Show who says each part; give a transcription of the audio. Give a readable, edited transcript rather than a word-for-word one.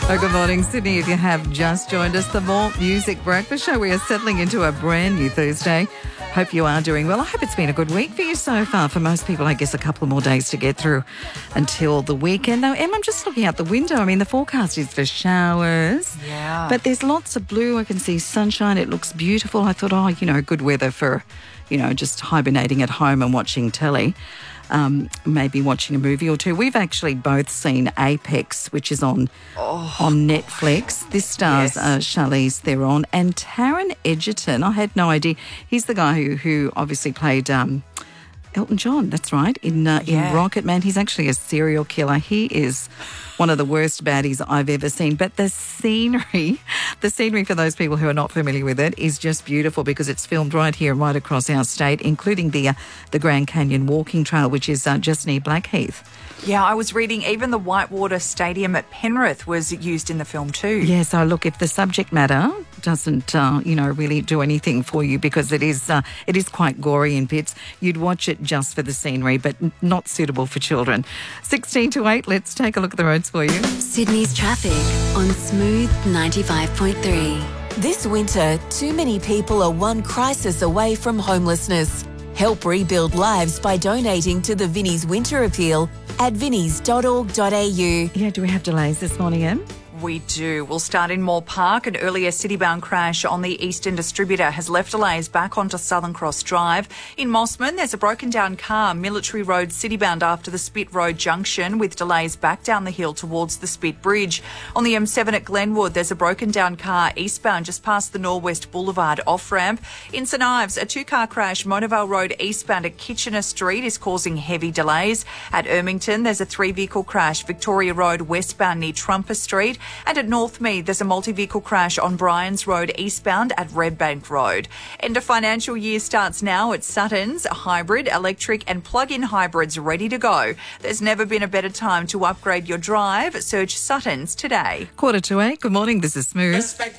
Speaker 1: Oh, good morning, Sydney. If you have just joined us, the More Music Breakfast Show. We are settling into a brand new Thursday. Hope you are doing well. I hope it's been a good week for you so far. For most people, I guess a couple more days to get through until the weekend. Now, Em, I'm just looking out the window. I mean, the forecast is for showers.
Speaker 2: Yeah.
Speaker 1: But there's lots of blue. I can see sunshine. It looks beautiful. I thought, good weather for, just hibernating at home and watching telly. Maybe watching a movie or two. We've actually both seen Apex, which is on Netflix. This stars Charlize Theron and Taron Egerton. I had no idea. He's the guy who obviously played Elton John, that's right, in Rocket Man. He's actually a serial killer. He is one of the worst baddies I've ever seen. But the scenery for those people who are not familiar with it is just beautiful because it's filmed right here and right across our state, including the Grand Canyon Walking Trail, which is just near Blackheath.
Speaker 2: Yeah, I was reading even the Whitewater Stadium at Penrith was used in the film too.
Speaker 1: Yeah, so look, if the subject matter doesn't, really do anything for you because it is quite gory in bits, you'd watch it just for the scenery, but not suitable for children. 16 to 8, let's take a look at the roads for you.
Speaker 3: Sydney's traffic on Smooth 95.3.
Speaker 4: This winter, too many people are one crisis away from homelessness. Help rebuild lives by donating to the Vinnie's Winter Appeal at vinnies.org.au.
Speaker 1: Yeah, do we have delays this morning, Em?
Speaker 2: We do. We'll start in Moore Park. An earlier city-bound crash on the Eastern Distributor has left delays back onto Southern Cross Drive. In Mossman, there's a broken-down car, Military Road city-bound after the Spit Road junction, with delays back down the hill towards the Spit Bridge. On the M7 at Glenwood, there's a broken-down car eastbound just past the Norwest Boulevard off-ramp. In St Ives, a two-car crash, Monavale Road eastbound at Kitchener Street, is causing heavy delays. At Ermington, there's a three-vehicle crash, Victoria Road westbound near Trumper Street. And at Northmead, there's a multi-vehicle crash on Bryans Road eastbound at Redbank Road. End of financial year starts now at Suttons. Hybrid, electric and plug-in hybrids ready to go. There's never been a better time to upgrade your drive. Search Suttons today.
Speaker 1: 7:45. Good morning, this is Smooth.